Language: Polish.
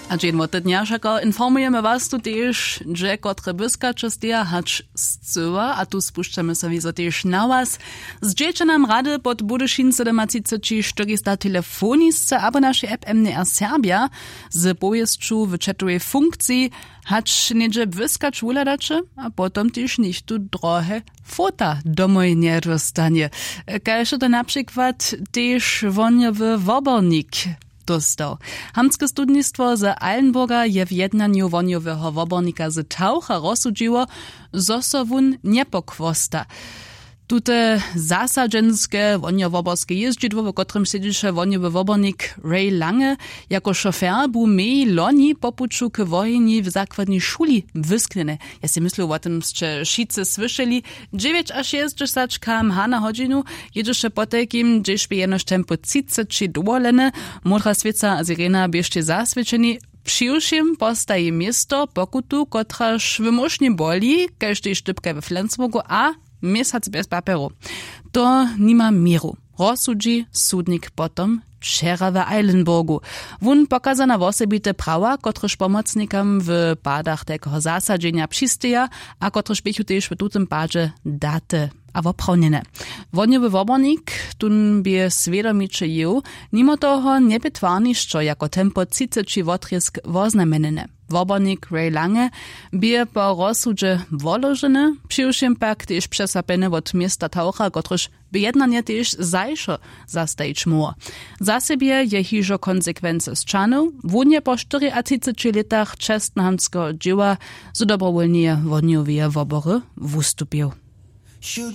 A dzień od dnia všako informujemy was tu też, że kotre wyskacze z dia hacz zcyła, a tu spuszczamy sobie za też na was. Zdziecie nam rady pod Budyszince de Macice ci 400 telefonisce, aber nasze app MDR Serbia z powieściu wyczetuje funkcji, hacz niedzie wyskacz uladacze, a potom też nicht tu drohe fota domoj nie dostanie. Kajże to na przykład też woniowy wobornik dostał. Hamskie studnictwo z Allenburga je w jednaniu woniowego wobornika z Taucha rozsudziło, zo so wun nie pokwosta. Tute zasadženske woniowoborskie jeździdło, w którym siedzisze woniowy wobornik Ray Lange, jako szofer był mej loni popuczu k wojni w zakładnej szuli wysknene. Ja si myślę o tym, że wszyscy słyszeli, 9 a 60 km/h na godzinu, jedzisze po takim, gdzieś by jenoż tempo 30 dowolene, modra świeca a sirena bieście zaswieczeni, Přiwšim postaje miasto pokutu, kotraż wymusznie boli, każdej sztypkę we Flensburgu, a miesiąc bez papieru. To nima miru. Rozsudzi sudnik potom wczera w Eilenburgu. Wun pokazana osobite prawa, kotreż pomocnikam w padach tego zasadzenia przysteja, a kotreż bychu też w tutym padzie daty a woprawniene. Woniowy wobornik tun bie svedomicze jeł, mimo toho nie betwarniszczo jako tempo 30 wotrysk woznamenene. Wobornik Ray Lange bie po rozsudze wolożene, přiwšim pak też przesapene od miasta Taucha, kotreż by jednanie też zajsze zastajć mu. Za siebie je hižo konsekvence z czanów, wunie po 34 latach czestnohamskiego dzieła z dobrowolnie woniowie wobory wustupił.